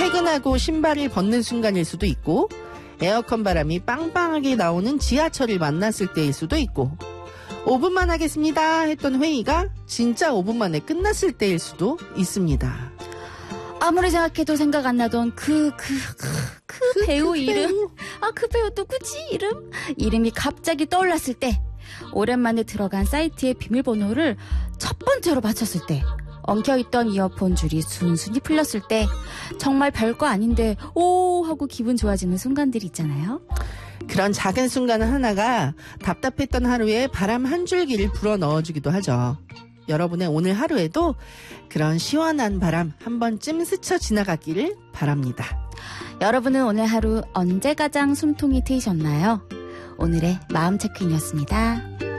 퇴근하고 신발을 벗는 순간일 수도 있고, 에어컨 바람이 빵빵하게 나오는 지하철을 만났을 때일 수도 있고, 5분만 하겠습니다 했던 회의가 진짜 5분 만에 끝났을 때일 수도 있습니다. 아무리 생각해도 생각 안 나던 그 배우 이름. 그 배우 누구지? 이름이 갑자기 떠올랐을 때, 오랜만에 들어간 사이트의 비밀번호를 첫 번째로 맞췄을 때, 엉켜있던 이어폰 줄이 순순히 풀렸을 때, 정말 별거 아닌데 오 하고 기분 좋아지는 순간들이 있잖아요. 그런 작은 순간 하나가 답답했던 하루에 바람 한 줄기를 불어 넣어주기도 하죠. 여러분의 오늘 하루에도 그런 시원한 바람 한 번쯤 스쳐 지나가기를 바랍니다. 여러분은 오늘 하루 언제 가장 숨통이 트이셨나요? 오늘의 마음 체크인이었습니다.